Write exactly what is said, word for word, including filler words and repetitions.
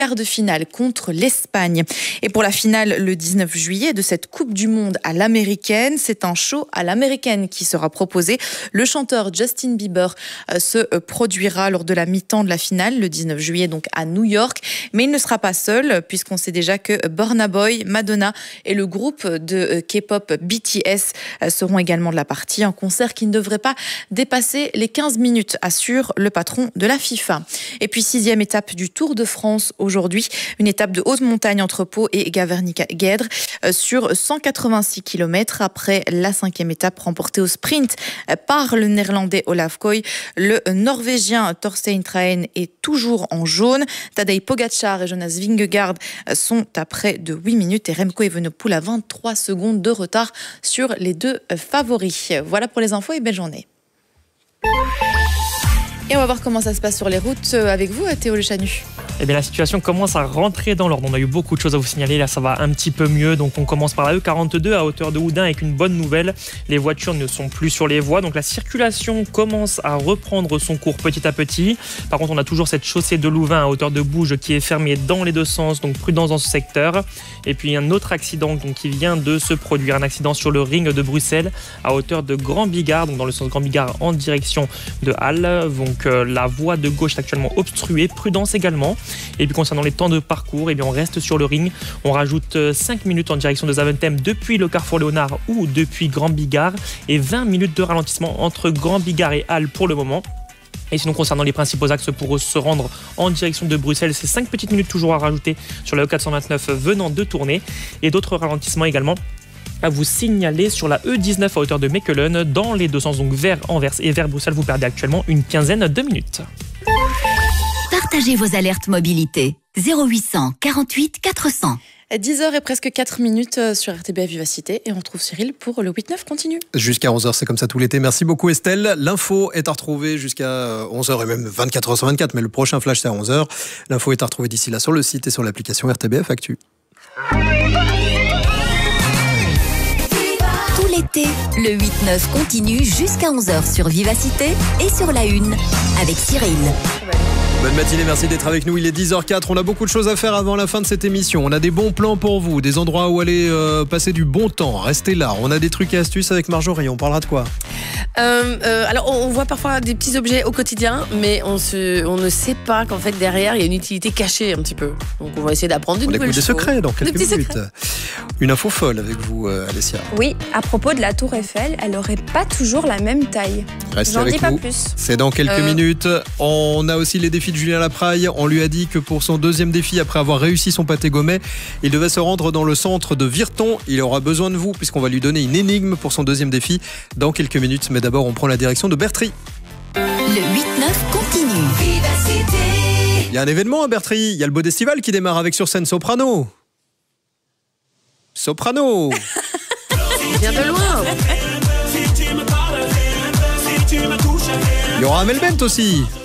quart de finale contre l'Espagne. Et pour la finale le dix-neuf juillet de cette Coupe du Monde à l'américaine, c'est un show à l'américaine qui sera proposé. Le chanteur Justin Bieber se produira lors de la mi-temps de la finale le dix-neuf juillet donc à New York. Mais il ne sera pas seul puisqu'on sait déjà que Burna Boy, Madonna et le groupe de K-pop B T S seront également de la partie. Un concert qui ne devrait pas dépasser les quinze minutes, assure le patron de la FIFA. Et puis sixième étape du Tour de France aujourd'hui, une étape de haute montagne entre Pau et Gavernie-Guèdre sur cent quatre-vingt-six kilomètres. Après la cinquième étape remportée au sprint par le néerlandais Olaf Koy, le norvégien Thorstein Traen est toujours en jaune. Tadej Pogacar et Jonas Vingegaard sont à près de huit minutes et Remco Evenepoel à vingt-trois secondes de retard sur les deux favoris. Voilà pour les infos et belle journée. Et on va voir comment ça se passe sur les routes avec vous, Théo Le Chanu. Eh bien, la situation commence à rentrer dans l'ordre. On a eu beaucoup de choses à vous signaler. Là, ça va un petit peu mieux. Donc, on commence par la E quarante-deux à hauteur de Houdin avec une bonne nouvelle. Les voitures ne sont plus sur les voies. Donc, la circulation commence à reprendre son cours petit à petit. Par contre, on a toujours cette chaussée de Louvain à hauteur de Bouge qui est fermée dans les deux sens. Donc, prudence dans ce secteur. Et puis, un autre accident donc, qui vient de se produire. Un accident sur le ring de Bruxelles à hauteur de Grand Bigard. Donc, dans le sens Grand Bigard en direction de Halle. Donc, euh, la voie de gauche est actuellement obstruée. Prudence également. Et puis concernant les temps de parcours, eh bien on reste sur le ring. On rajoute cinq minutes en direction de Zaventem depuis le carrefour Léonard ou depuis Grand Bigard et vingt minutes de ralentissement entre Grand Bigard et Halle pour le moment. Et sinon, concernant les principaux axes pour se rendre en direction de Bruxelles, c'est cinq petites minutes toujours à rajouter sur la E quatre cent vingt-neuf venant de Tournai. Et d'autres ralentissements également à vous signaler sur la E dix-neuf à hauteur de Mechelen dans les deux sens, donc vers Anvers et vers Bruxelles. Vous perdez actuellement une quinzaine de minutes. Partagez vos alertes mobilité. zéro huit cent quarante-huit quatre cents. dix heures et presque quatre minutes sur R T B F Vivacité et on retrouve Cyril pour le huit neuf continue. Jusqu'à onze heures, c'est comme ça tout l'été. Merci beaucoup Estelle. L'info est à retrouver jusqu'à onze heures et même vingt-quatre heures sur vingt-quatre, mais le prochain flash c'est à onze heures. L'info est à retrouver d'ici là sur le site et sur l'application R T B F Actu. Tout l'été, le huit neuf continue jusqu'à onze heures sur Vivacité et sur la une avec Cyril. Bonne matinée, merci d'être avec nous. Il est dix heures quatre. On a beaucoup de choses à faire avant la fin de cette émission. On a des bons plans pour vous, des endroits où aller euh, passer du bon temps. Restez là. On a des trucs et astuces avec Marjorie. On parlera de quoi euh, euh, Alors, on voit parfois des petits objets au quotidien, mais on, se, on ne sait pas qu'en fait, derrière, il y a une utilité cachée un petit peu. Donc, on va essayer d'apprendre une on nouvelle chose. On découvre des secrets dans quelques minutes. Secrets. Une info folle avec vous, euh, Alessia. Oui, à propos de la Tour Eiffel, elle n'aurait pas toujours la même taille. Restez J'en avec dis pas nous. plus. C'est dans quelques euh... minutes. On a aussi les défis de Julien Lapraille. On lui a dit que pour son deuxième défi, après avoir réussi son pâté gomet, il devait se rendre dans le centre de Virton. Il aura besoin de vous puisqu'on va lui donner une énigme pour son deuxième défi dans quelques minutes. Mais d'abord, on prend la direction de Bertry. Le huit neuf continue. Vivacité. Il y a un événement à Bertry. Il y a le Bodestival qui démarre avec sur scène Soprano. Soprano. Il vient de loin. Il y aura Amel Bent aussi.